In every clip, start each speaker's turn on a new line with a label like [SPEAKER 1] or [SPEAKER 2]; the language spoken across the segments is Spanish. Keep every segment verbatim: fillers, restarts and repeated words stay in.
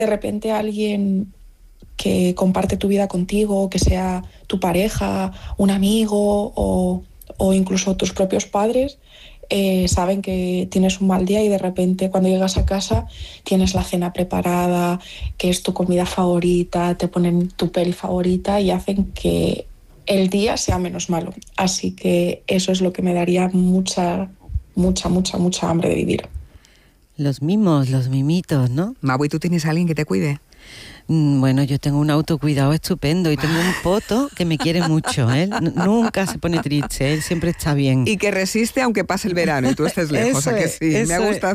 [SPEAKER 1] de repente alguien que comparte tu vida contigo, que sea tu pareja, un amigo o, o incluso tus propios padres, eh, saben que tienes un mal día y de repente cuando llegas a casa tienes la cena preparada, que es tu comida favorita, te ponen tu peli favorita y hacen que el día sea menos malo. Así que eso es lo que me daría mucha, mucha, mucha, mucha hambre de vivir.
[SPEAKER 2] Los mimos, los mimitos, ¿no?
[SPEAKER 3] Mau, ¿y tú tienes a alguien que te cuide?
[SPEAKER 2] Bueno, yo tengo un autocuidado estupendo y tengo un poto que me quiere mucho. Él N- nunca se pone triste, él siempre está bien.
[SPEAKER 3] Y que resiste aunque pase el verano y tú estés lejos, ¿a que
[SPEAKER 2] es,
[SPEAKER 3] sí? Me ha gustado.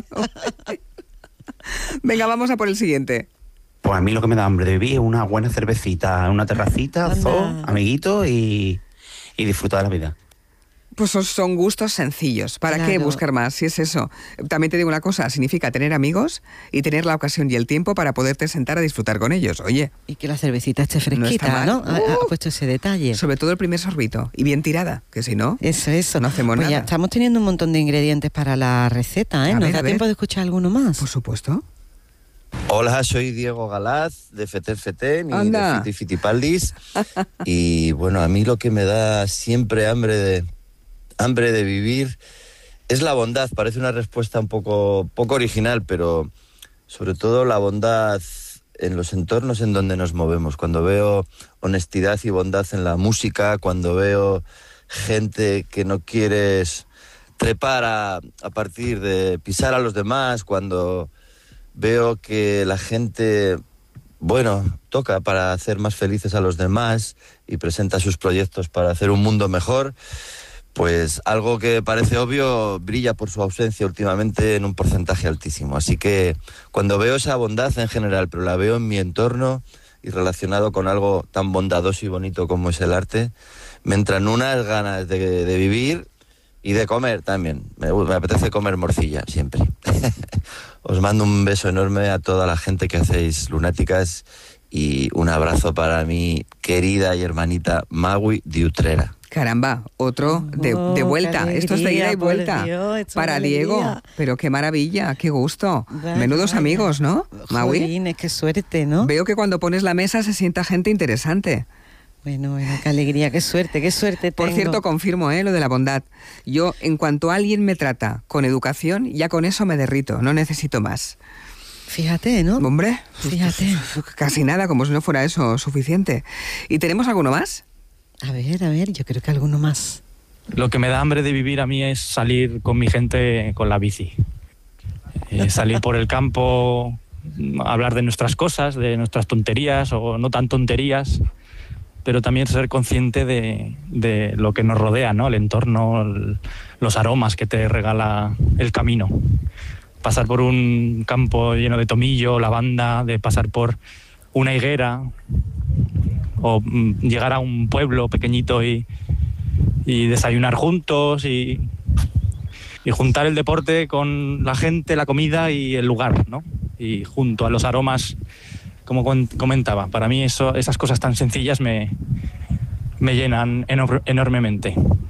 [SPEAKER 3] Venga, vamos a por el siguiente.
[SPEAKER 4] Pues a mí lo que me da hambre de vivir es una buena cervecita, una terracita,
[SPEAKER 2] Anda.
[SPEAKER 4] zoo, amiguitos y, y disfrutar de la vida.
[SPEAKER 3] Pues son- son gustos sencillos. ¿Para qué
[SPEAKER 2] Claro.
[SPEAKER 3] buscar más? Si es eso. También te digo una cosa, significa tener amigos y tener la ocasión y el tiempo para poderte sentar a disfrutar con ellos. Oye,
[SPEAKER 2] Y que la cervecita esté
[SPEAKER 3] No está
[SPEAKER 2] fresquita,
[SPEAKER 3] mal.
[SPEAKER 2] ¿no? Ha, ha
[SPEAKER 3] Uh.
[SPEAKER 2] puesto ese detalle.
[SPEAKER 3] sobre todo el primer sorbito. Y bien tirada, que si no...
[SPEAKER 2] Eso, eso.
[SPEAKER 3] No hacemos
[SPEAKER 2] Pues ya
[SPEAKER 3] nada.
[SPEAKER 2] estamos teniendo un montón de ingredientes para la receta, ¿eh?
[SPEAKER 3] A
[SPEAKER 2] ¿Nos
[SPEAKER 3] ver,
[SPEAKER 2] da
[SPEAKER 3] a ver.
[SPEAKER 2] tiempo de escuchar alguno más?
[SPEAKER 3] Por supuesto.
[SPEAKER 5] Hola, soy Diego Galaz de Feten Feten y
[SPEAKER 3] Anda.
[SPEAKER 5] de Fiti Fitipaldis. Y bueno, a mí lo que me da siempre hambre de hambre de vivir es la bondad. Parece una respuesta un poco, poco original, pero sobre todo la bondad en los entornos en donde nos movemos. Cuando veo honestidad y bondad en la música, cuando veo gente que no quieres trepar a, a partir de pisar a los demás, cuando veo que la gente, bueno, toca para hacer más felices a los demás y presenta sus proyectos para hacer un mundo mejor, pues algo que parece obvio brilla por su ausencia últimamente en un porcentaje altísimo. Así que cuando veo esa bondad en general, pero la veo en mi entorno y relacionado con algo tan bondadoso y bonito como es el arte, me entran unas ganas de, de vivir y de comer también. Me, me apetece comer morcilla siempre. Os mando un beso enorme a toda la gente que hacéis Lunáticas y un abrazo para mi querida y hermanita Magui de Utrera.
[SPEAKER 3] Caramba, otro de,
[SPEAKER 2] Oh,
[SPEAKER 3] de vuelta.
[SPEAKER 2] qué
[SPEAKER 3] Esto es de ida y
[SPEAKER 2] alegría, por
[SPEAKER 3] vuelta.
[SPEAKER 2] Dios, esto es
[SPEAKER 3] Para
[SPEAKER 2] de
[SPEAKER 3] Diego.
[SPEAKER 2] alegría.
[SPEAKER 3] Pero qué maravilla, qué gusto.
[SPEAKER 2] Vaya,
[SPEAKER 3] Menudos
[SPEAKER 2] vaya.
[SPEAKER 3] amigos, ¿no, Maui?
[SPEAKER 2] Jolines, qué suerte, ¿no?
[SPEAKER 3] Veo que cuando pones la mesa se sienta gente interesante.
[SPEAKER 2] Bueno, bueno, qué alegría, qué suerte, qué suerte
[SPEAKER 3] Por
[SPEAKER 2] tengo.
[SPEAKER 3] cierto, confirmo ¿eh? lo de la bondad. Yo, en cuanto alguien me trata con educación, ya con eso me derrito, no necesito más.
[SPEAKER 2] Fíjate, ¿no?
[SPEAKER 3] Hombre,
[SPEAKER 2] Fíjate.
[SPEAKER 3] casi nada, como si no fuera eso suficiente. ¿Y tenemos alguno más?
[SPEAKER 2] A ver, a ver, yo creo que alguno más.
[SPEAKER 6] Lo que me da hambre de vivir a mí es salir con mi gente con la bici. Eh, salir por el campo, hablar de nuestras cosas, de nuestras tonterías o no tan tonterías, pero también ser consciente de, de lo que nos rodea, ¿no? El entorno, el- los aromas que te regala el camino. Pasar por un campo lleno de tomillo, lavanda, de pasar por una higuera o mm, llegar a un pueblo pequeñito y, y desayunar juntos y, y juntar el deporte con la gente, la comida y el lugar, ¿no? Y junto a los aromas, como con- comentaba, para mí eso, esas cosas tan sencillas me, me llenan enor- enormemente.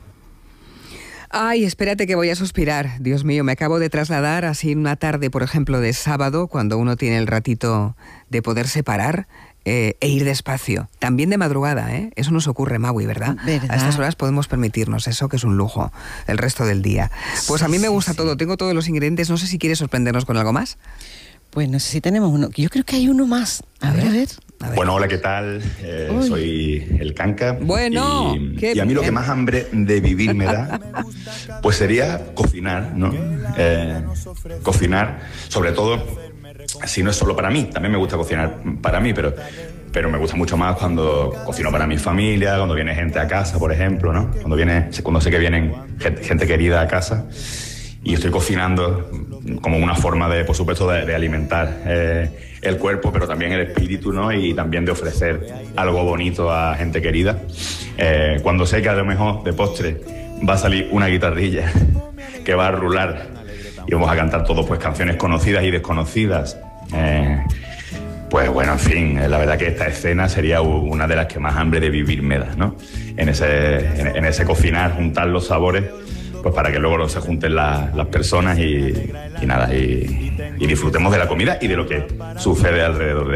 [SPEAKER 3] Ay, espérate que voy a suspirar. Dios mío, me acabo de trasladar así una tarde, por ejemplo, de sábado, cuando uno tiene el ratito de poderse parar eh, e ir despacio. También de madrugada, ¿eh? Eso nos ocurre, Maui, ¿verdad?
[SPEAKER 2] ¿Verdad?
[SPEAKER 3] A estas horas podemos permitirnos eso, que es un lujo, el resto del día. Pues a mí me
[SPEAKER 2] Sí,
[SPEAKER 3] gusta
[SPEAKER 2] sí,
[SPEAKER 3] todo,
[SPEAKER 2] sí.
[SPEAKER 3] tengo todos los ingredientes. No sé si quieres sorprendernos con algo más.
[SPEAKER 2] Pues no sé si tenemos uno. Yo creo que hay uno más. A,
[SPEAKER 3] A
[SPEAKER 2] ver,
[SPEAKER 3] ver.
[SPEAKER 2] a ver.
[SPEAKER 3] A ver.
[SPEAKER 7] Bueno, hola, ¿qué tal? Eh,
[SPEAKER 2] Uy.
[SPEAKER 7] soy el Canca.
[SPEAKER 3] Bueno,
[SPEAKER 7] y,
[SPEAKER 3] qué
[SPEAKER 7] y a mí lo
[SPEAKER 3] bien.
[SPEAKER 7] que más hambre de vivir me da, pues sería cocinar, ¿no? Eh, cocinar, sobre todo, si no es solo para mí, también me gusta cocinar para mí, pero, pero me gusta mucho más cuando cocino para mi familia, cuando viene gente a casa, por ejemplo, ¿no? Cuando, viene, cuando sé que vienen gente, gente querida a casa. Y estoy cocinando como una forma de, por supuesto, de, de alimentar eh, el cuerpo, pero también el espíritu, ¿no? Y también de ofrecer algo bonito a gente querida. Eh, cuando sé que a lo mejor de postre va a salir una guitarrilla que va a rular y vamos a cantar todos pues canciones conocidas y desconocidas. Eh, pues bueno, en fin, eh, la verdad que esta escena sería u- una de las que más hambre de vivir me da, ¿no? En ese, en, en ese cocinar, juntar los sabores. pues para que luego se junten la, las personas y, y nada, y, y disfrutemos de la comida y de lo que sucede alrededor de